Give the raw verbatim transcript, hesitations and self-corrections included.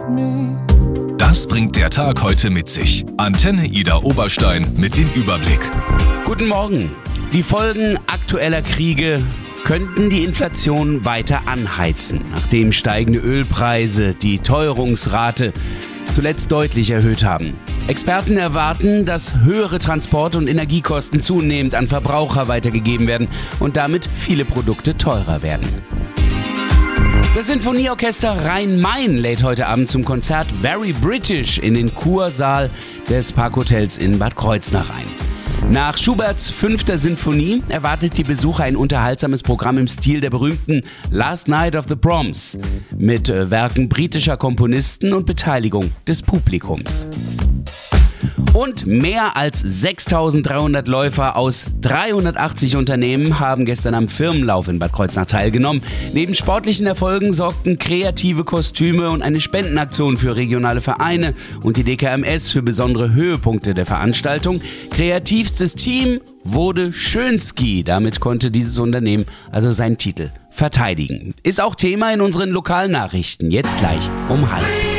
Das bringt der Tag heute mit sich. Antenne Ida Oberstein mit dem Überblick. Guten Morgen. Die Folgen aktueller Kriege könnten die Inflation weiter anheizen, nachdem steigende Ölpreise die Teuerungsrate zuletzt deutlich erhöht haben. Experten erwarten, dass höhere Transport- und Energiekosten zunehmend an Verbraucher weitergegeben werden und damit viele Produkte teurer werden. Das Sinfonieorchester Rhein-Main lädt heute Abend zum Konzert Very British in den Kursaal des Parkhotels in Bad Kreuznach ein. Nach Schuberts fünfter Sinfonie erwartet die Besucher ein unterhaltsames Programm im Stil der berühmten Last Night of the Proms mit Werken britischer Komponisten und Beteiligung des Publikums. Und mehr als sechstausenddreihundert Läufer aus dreihundertachtzig Unternehmen haben gestern am Firmenlauf in Bad Kreuznach teilgenommen. Neben sportlichen Erfolgen sorgten kreative Kostüme und eine Spendenaktion für regionale Vereine und die D K M S für besondere Höhepunkte der Veranstaltung. Kreativstes Team wurde Schönski. Damit konnte dieses Unternehmen also seinen Titel verteidigen. Ist auch Thema in unseren Lokalnachrichten. Jetzt gleich um halb.